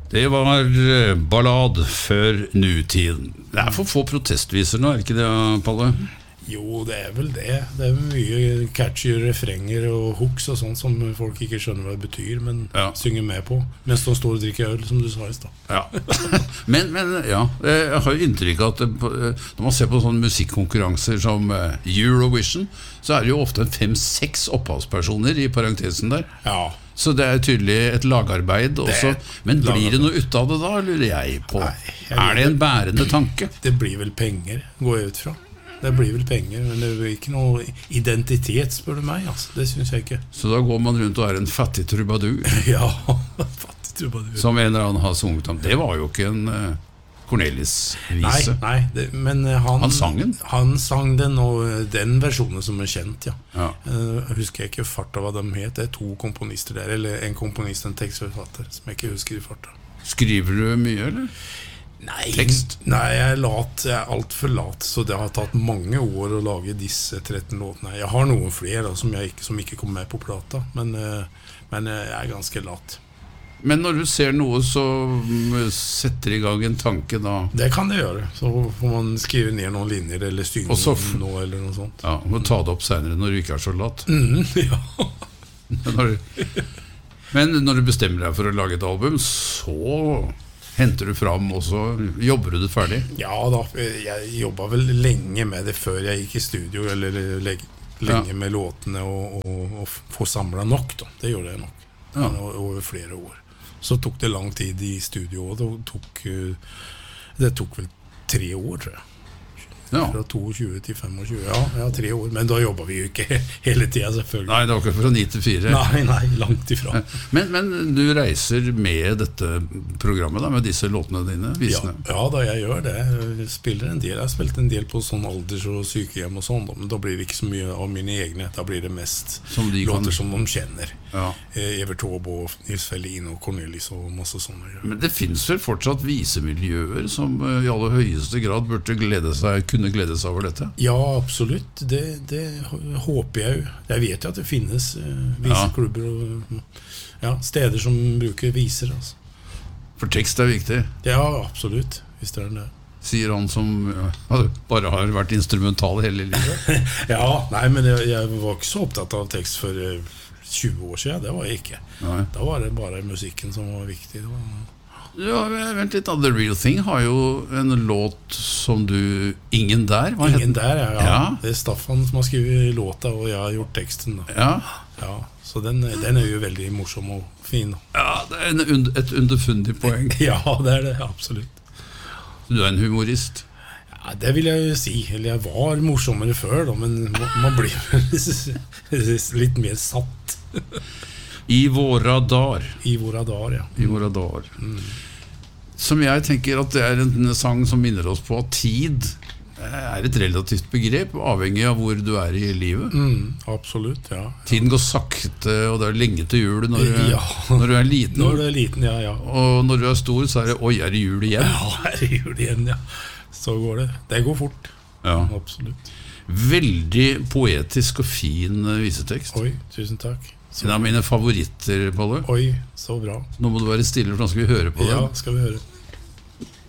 Det var ballad før nutiden. Det for få protestviser nå, ikke det, Palle? Jo, det vel det. Det mye catchy refrenger og hooks og sånt som folk ikke skjønner hva det betyr, men synger med på, mens de står og drikker øl, som du sa I sted. Ja. men ja, jeg har jo inntrykk av at når man ser på sånne musikkonkurranser som Eurovision, så det jo ofte 5-6 opphavspersoner I parentesen der. Ja. Så det tydelig et lagarbeid også. Men blir det noe ut av det da, lurer jeg på? Nei, det en bærende tanke? Det blir vel penger, går jeg ut fra. Det blir vel penger, men det blir ikke noe identitet, spør du meg, altså. Det synes jeg ikke. Så da går man rundt og en fattig trubadur? Ja, fattig trubadur. Som en eller annen har sunget om. Det var jo ikke en Cornelis-vise. Nei, men han sang den? Han sang den, og den versjonen som kjent, ja. Jeg husker ikke farta hva de het. Det 2 komponister der, eller en komponist, en tekstforfatter, som jeg ikke husker I farta. Skriver du mye, eller? Nei, jeg er alt for lat, så det har tatt mange år å lage disse 13 låtene. Jeg har noen flere som ikke kommer med på plata, men jeg ganske lat. Men når du ser noe, så setter I gang en tanke da? Det kan det gjøre, så får man skrive ned noen linjer eller synge noe eller noe sånt. Ja, og ta det opp senere når du ikke så lat. Ja. Men når du bestemmer deg for å lage et album, så henter du fram, og så jobber du det ferdig? Ja da, jeg jobbet vel lenge med det før jeg gikk I studio, eller lenge med låtene og få samlet nok da. Det gjorde jeg nok, over flere år. Så tok det lang tid I studio, og det tok vel 3 år, tror jeg. Fra 22 til 25, ja, 3 år. Men da jobbet vi jo ikke hele tiden, selvfølgelig. Nei, det var ikke fra 9 til 4. Nei, langt ifra. Men du reiser med dette programmet da, med disse låtene dine, visene? Ja, da jeg gjør det. Jeg spiller en del. Jeg har spilt en del på sånn alders- og sykehjem og sånn, men da blir det ikke så mye av mine egne. Da blir det mest låter som de kjenner. Evert Taube og Nils Ferlin og Cornelis og masse sånne. Men det finnes vel fortsatt visemiljøer som I aller høyeste grad burde kunne glede seg over dette? Ja, absolutt. Det håper jeg jo. Jeg vet jo at det finnes viseklubber og steder som bruker viser. Altså. For tekst viktig? Ja, absolutt. Hvis det det. Sier han som bare har vært instrumental hele livet? Nei, men jeg var ikke så opptatt av tekst for 20 år siden. Det var jeg ikke. Nei. Da var det bare musikken som var viktig. Det var... Ja, vent litt, The Real Thing har jo en låt som du Ingen der, hva Ingen der, ja. Det Staffan som har skrivet låta, og jeg har gjort teksten da. Ja, så den jo veldig morsom og fin. Ja, det et underfundig poeng. Ja, det det, absolutt. Du en humorist? Ja, det vil jeg jo si. Eller jeg var morsommere før da, men man blir litt mer satt. I våra dagar. I våra dagar, ja. I våra dagar. Som jeg tenker at det en sang som minner oss på at tid et relativt begrep, avhengig av hvor du I livet. Absolutt, ja. Tiden går sakte, og det lenge til jul når du liten. Når du liten, ja. Og når du stor, så det, oi, det jul igjen? Ja, det jul igjen, ja. Så går det. Det går fort. Ja. Absolutt. Veldig poetisk og fin visetekst. Oi, tusen takk. En av mine favoritter, Palle. Oi, så bra. Nå må du være stille, for nå skal vi høre på det. Ja, skal vi høre.